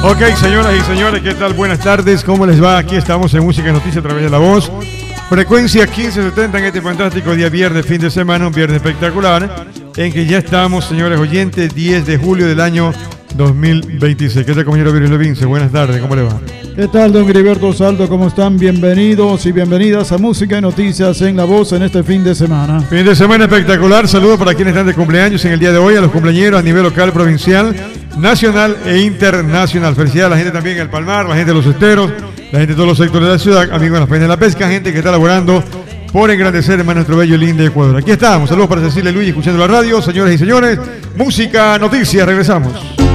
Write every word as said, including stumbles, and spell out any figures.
Ok, señoras y señores, ¿qué tal? Buenas tardes, ¿cómo les va? Aquí estamos en Música y Noticias a través de La Voz. Frecuencia quince setenta en este fantástico día viernes, fin de semana, un viernes espectacular, en que ya estamos, señores oyentes, diez de julio del año dos mil veintiséis. ¿Qué tal, compañero Virgilio Vince? Buenas tardes, ¿cómo le va? ¿Qué tal, don Heriberto Saldo? ¿Cómo están? Bienvenidos y bienvenidas a Música y Noticias en La Voz en este fin de semana. Fin de semana espectacular. Saludos para quienes están de cumpleaños en el día de hoy, a los cumpleañeros a nivel local, provincial, nacional e internacional. Felicidades a la gente también en el Palmar, la gente de los esteros, la gente de todos los sectores de la ciudad, amigos de la Peña de la Pesca, gente que está laborando por engrandecer en nuestro bello y lindo Ecuador. Aquí estamos. Saludos para Cecilia Luis, escuchando la radio. Señores y señores, Música Noticias. Regresamos.